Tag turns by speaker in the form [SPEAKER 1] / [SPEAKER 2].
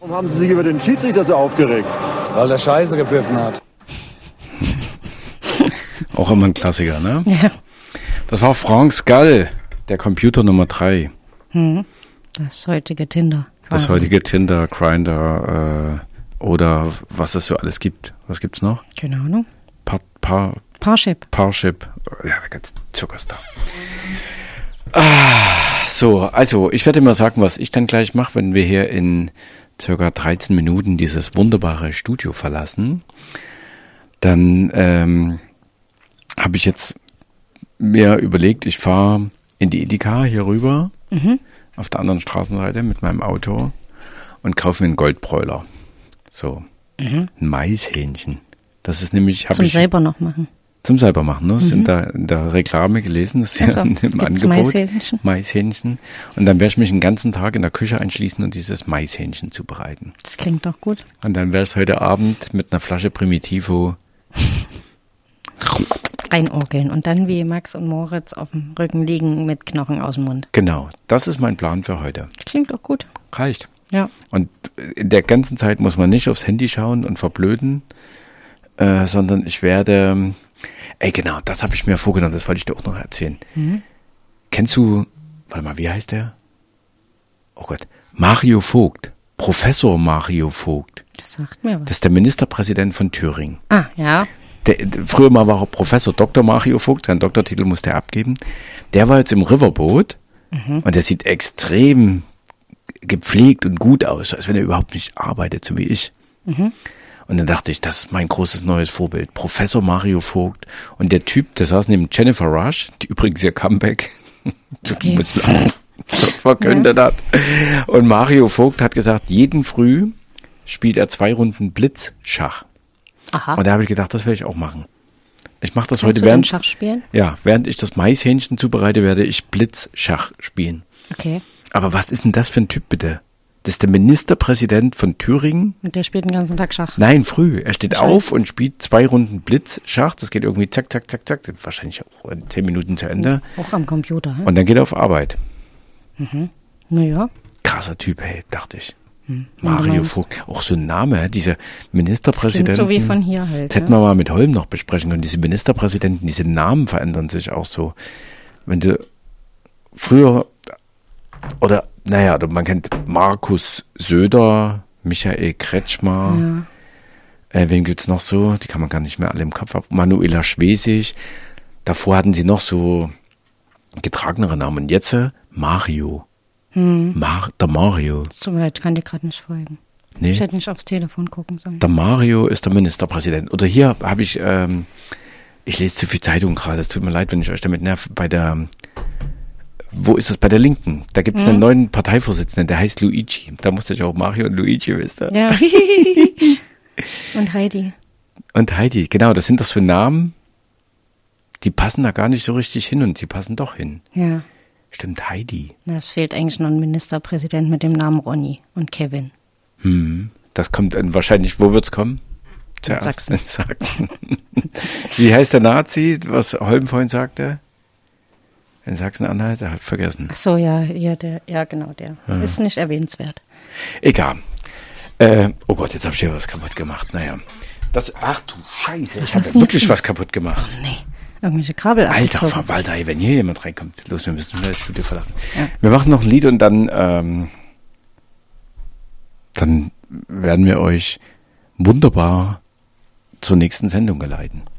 [SPEAKER 1] Warum haben Sie sich über den Schiedsrichter so aufgeregt?
[SPEAKER 2] Weil der Scheiße gepfiffen hat.
[SPEAKER 3] Auch immer ein Klassiker, ne?
[SPEAKER 4] Ja.
[SPEAKER 3] Das war Franz Gall, der Computer Nummer 3.
[SPEAKER 4] Das heutige Tinder.
[SPEAKER 3] Das heutige Tinder, Grindr oder was es so alles gibt. Was gibt's noch?
[SPEAKER 4] Keine Ahnung.
[SPEAKER 3] Parship. Ja, der ganze Zirkus da. So, also ich werde mal sagen, was ich dann gleich mache, wenn wir hier in circa 13 Minuten dieses wunderbare Studio verlassen. Dann habe ich jetzt mir überlegt, ich fahre in die Edeka hier rüber, auf der anderen Straßenseite mit meinem Auto und kaufe mir einen Goldbräuler. So, ein Maishähnchen. Das ist nämlich...
[SPEAKER 4] selber noch machen.
[SPEAKER 3] Zum selber machen, ne? Das sind da in der Reklame gelesen, das ist ja im Angebot. Maishähnchen. Und dann werde ich mich den ganzen Tag in der Küche einschließen und dieses Maishähnchen zubereiten.
[SPEAKER 4] Das klingt doch gut.
[SPEAKER 3] Und dann werde ich heute Abend mit einer Flasche Primitivo
[SPEAKER 4] reinorgeln und dann wie Max und Moritz auf dem Rücken liegen mit Knochen aus dem Mund.
[SPEAKER 3] Genau, das ist mein Plan für heute.
[SPEAKER 4] Klingt doch gut.
[SPEAKER 3] Reicht.
[SPEAKER 4] Ja.
[SPEAKER 3] Und in der ganzen Zeit muss man nicht aufs Handy schauen und verblöden, sondern ich werde... genau, das habe ich mir vorgenommen, das wollte ich dir auch noch erzählen. Kennst du, warte mal, wie heißt der? Oh Gott, Mario Vogt, Professor Mario Vogt.
[SPEAKER 4] Das sagt mir was.
[SPEAKER 3] Das ist der Ministerpräsident von Thüringen.
[SPEAKER 4] Ah, ja.
[SPEAKER 3] Früher mal war er Professor Dr. Mario Vogt, seinen Doktortitel musste er abgeben. Der war jetzt im Riverboat und der sieht extrem gepflegt und gut aus, als wenn er überhaupt nicht arbeitet, so wie ich. Und dann dachte ich, das ist mein großes neues Vorbild. Professor Mario Vogt. Und der Typ, der saß neben Jennifer Rush, die übrigens ihr Comeback verkündet hat. Und Mario Vogt hat gesagt, jeden Früh spielt er 2 Runden Blitzschach.
[SPEAKER 4] Aha.
[SPEAKER 3] Und da habe ich gedacht, das werde ich auch machen. Ich mache das
[SPEAKER 4] Kannst
[SPEAKER 3] heute
[SPEAKER 4] du Schach spielen?
[SPEAKER 3] Ja, während ich das Maishähnchen zubereite, werde ich Blitzschach spielen.
[SPEAKER 4] Okay.
[SPEAKER 3] Aber was ist denn das für ein Typ bitte? Das ist der Ministerpräsident von Thüringen.
[SPEAKER 4] Und der spielt den ganzen Tag Schach?
[SPEAKER 3] Nein, früh. Er steht auf und spielt 2 Runden Blitzschach. Das geht irgendwie zack, zack, zack, zack. Wahrscheinlich auch in 10 Minuten zu Ende.
[SPEAKER 4] Auch am Computer.
[SPEAKER 3] Und dann geht er auf Arbeit.
[SPEAKER 4] Naja.
[SPEAKER 3] Krasser Typ, hey, dachte ich. Mario Vogt. Auch so ein Name, dieser Ministerpräsident.
[SPEAKER 4] Das klingt so wie von hier halt.
[SPEAKER 3] Das hätten wir mal mit Holm noch besprechen können. Diese Ministerpräsidenten, diese Namen verändern sich auch so. Wenn du früher oder man kennt Markus Söder, Michael Kretschmer, wen gibt's noch so? Die kann man gar nicht mehr alle im Kopf haben. Manuela Schwesig. Davor hatten sie noch so getragenere Namen. Und jetzt Mario. Der Mario.
[SPEAKER 4] Tut mir leid, kann dir gerade nicht folgen.
[SPEAKER 3] Nee.
[SPEAKER 4] Ich hätte nicht aufs Telefon gucken sollen.
[SPEAKER 3] Der Mario ist der Ministerpräsident. Oder hier habe ich, ich lese zu viel Zeitung gerade. Es tut mir leid, wenn ich euch damit nerv. Wo ist das? Bei der Linken. Da gibt es einen neuen Parteivorsitzenden, der heißt Luigi. Da musste ich auch Mario und Luigi wissen.
[SPEAKER 4] Ja. Und Heidi.
[SPEAKER 3] Und Heidi, genau. Das sind das für Namen, die passen da gar nicht so richtig hin und sie passen doch hin.
[SPEAKER 4] Ja.
[SPEAKER 3] Stimmt, Heidi.
[SPEAKER 4] Es fehlt eigentlich noch ein Ministerpräsident mit dem Namen Ronny und Kevin.
[SPEAKER 3] Das kommt wahrscheinlich, wo wird's kommen?
[SPEAKER 4] Zuerst.
[SPEAKER 3] In Sachsen. Wie heißt der Nazi, was Holm vorhin sagte? In Sachsen-Anhalt, er hat vergessen.
[SPEAKER 4] Ach so, ja, der. Ist nicht erwähnenswert.
[SPEAKER 3] Egal. Oh Gott, jetzt habe ich hier was kaputt gemacht. Naja. Ach du Scheiße, ich habe wirklich was kaputt gemacht.
[SPEAKER 4] Oh nee, irgendwelche Kabel
[SPEAKER 3] Alter
[SPEAKER 4] abgezogen.
[SPEAKER 3] Verwalter, wenn hier jemand reinkommt. Los, wir müssen schnell das Studio verlassen. Ja. Wir machen noch ein Lied und dann werden wir euch wunderbar zur nächsten Sendung geleiten.